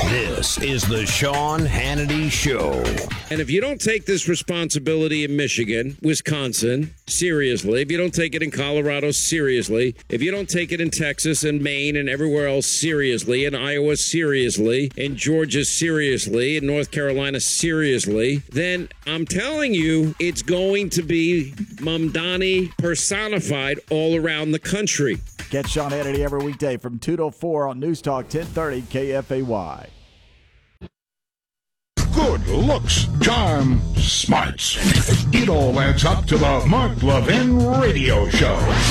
This is the Sean Hannity Show. And if you don't take this responsibility in Michigan, Wisconsin, seriously, if you don't take it in Colorado, seriously, if you don't take it in Texas and Maine and everywhere else seriously, in Iowa seriously, in Georgia seriously, in North Carolina seriously, then I'm telling you, it's going to be Mamdani personified all around the country. Catch Sean Hannity every weekday from 2 to 4 on News Talk 1030 KFAY. Good looks, charm, smarts. It all adds up to the Mark Levin Radio Show.